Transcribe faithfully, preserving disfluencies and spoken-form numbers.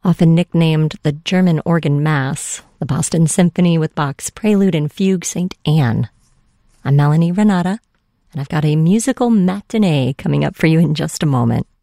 Often nicknamed the German Organ Mass, the Boston Symphony with Bach's Prelude and Fugue Saint Anne. I'm Melanie Renata, and I've got a musical matinee coming up for you in just a moment.